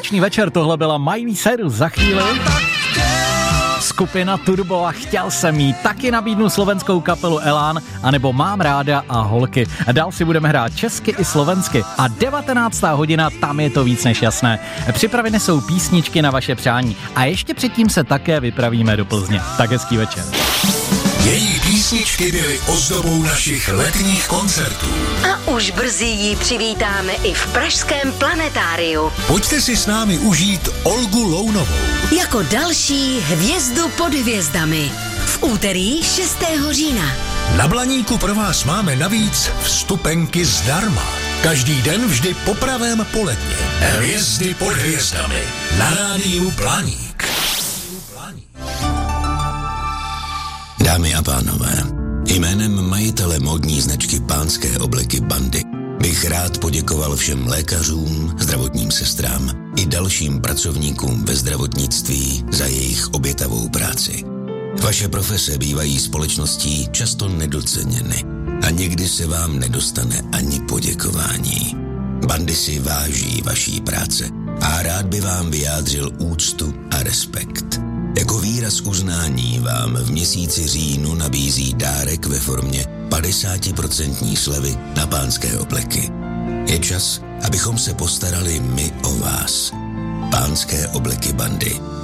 Páteční večer, tohle byla Miley Cyrus za chvíli. Skupina Turbo a Chtěl jsem jí. Taky nabídnu slovenskou kapelu Elán, anebo Mám ráda a Holky. Dál si budeme hrát česky i slovensky. A 19. hodina, tam je to víc než jasné. Připraveny jsou písničky na vaše přání. A ještě předtím se také vypravíme do Plzně. Tak hezký večer. Její písničky byly ozdobou našich letních koncertů. A už brzy ji přivítáme i v pražském Planetáriu. Pojďte si s námi užít Olgu Lounovou. Jako další hvězdu pod hvězdami. V úterý 6. října. Na Blaníku pro vás máme navíc vstupenky zdarma. Každý den vždy po pravém poledni. Hvězdy pod hvězdami. Na rádiu Blaník. Dámy a pánové, jménem majitele módní značky Pánské obleky Bandy bych rád poděkoval všem lékařům, zdravotním sestrám i dalším pracovníkům ve zdravotnictví za jejich obětavou práci. Vaše profese bývají společností často nedoceněny a někdy se vám nedostane ani poděkování. Bandy si váží vaší práce a rád by vám vyjádřil úctu a respekt. Jako výraz uznání vám v měsíci říjnu nabízí dárek ve formě 50% slevy na Pánské obleky. Je čas, abychom se postarali my o vás. Pánské obleky Bandy.